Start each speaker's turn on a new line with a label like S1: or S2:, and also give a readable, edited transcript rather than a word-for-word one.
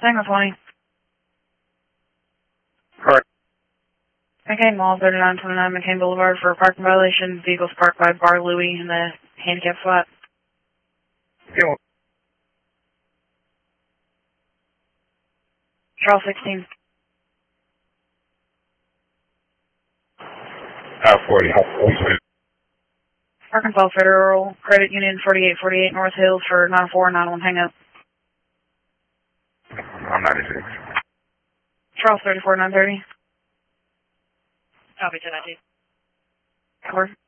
S1: Tango 20.
S2: Correct.
S1: McCain Mall, 3929 McCain Boulevard for a parking violation. Vehicles parked by Bar Louie in the handicap spot.
S2: Yeah.
S1: Charles 16.
S2: 40.
S1: Arkansas Federal Credit Union 4848 North Hills for 9491 hangup.
S2: I'm 96.
S1: Charles 34930.
S3: Copy 10 ID.
S1: Cover.